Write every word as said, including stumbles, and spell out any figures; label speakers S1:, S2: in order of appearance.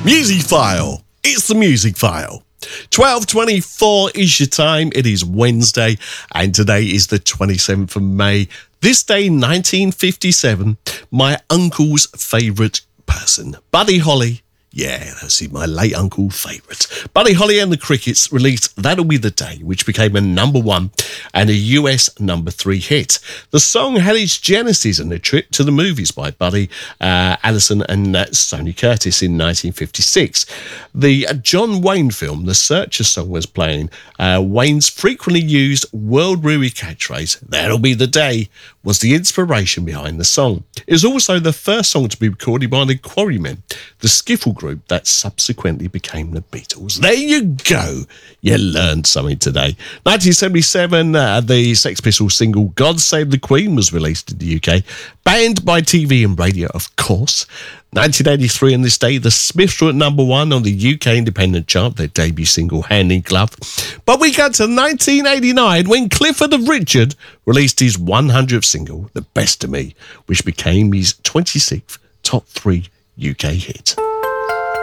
S1: Music File. It's the Music File. twelve twenty-four is your time. It is Wednesday, and today is the twenty-seventh of May. This day, nineteen fifty-seven, my uncle's favourite person, Buddy Holly. Yeah, that's my late uncle favourite. Buddy Holly and the Crickets released That'll Be the Day, which became a number one and a U S number three hit. The song had its genesis in a trip to the movies by Buddy, uh, Allison and uh, Sonny Curtis in nineteen fifty-six. The uh, John Wayne film, The Searchers song, was playing. Uh, Wayne's frequently used world-weary catchphrase, That'll Be the Day, was the inspiration behind the song. It was also the first song to be recorded by the Quarrymen, the skiffle group that subsequently became the Beatles. There you go. You learned something today. nineteen seventy-seven, uh, the Sex Pistols single God Save the Queen was released in the U K, banned by T V and radio, of course. nineteen eighty-three, on this day, the Smiths were at number one on the U K independent chart, their debut single, Hand in Glove. But we got to nineteen eighty-nine when Clifford of Richard released his one hundredth single, The Best of Me, which became his twenty-sixth top three U K hit.